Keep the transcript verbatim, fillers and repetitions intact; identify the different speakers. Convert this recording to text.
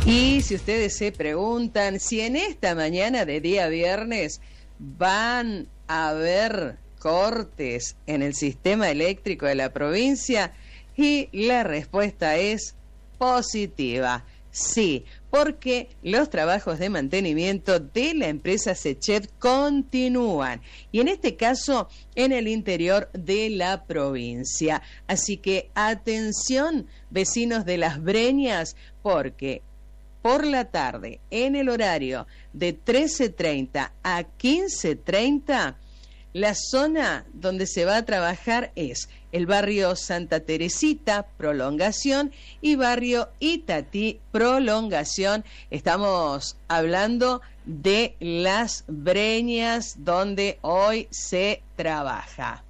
Speaker 1: Y si ustedes se preguntan si en esta mañana de día viernes van a haber cortes en el sistema eléctrico de la provincia, y la respuesta es positiva. Sí, porque los trabajos de mantenimiento de la empresa Sechet continúan, y en este caso en el interior de la provincia. Así que atención, vecinos de Las Breñas, porque por la tarde, en el horario de trece treinta a quince treinta, la zona donde se va a trabajar es el barrio Santa Teresita, Prolongación, y barrio Itatí, Prolongación. Estamos hablando de Las Breñas, donde hoy se trabaja.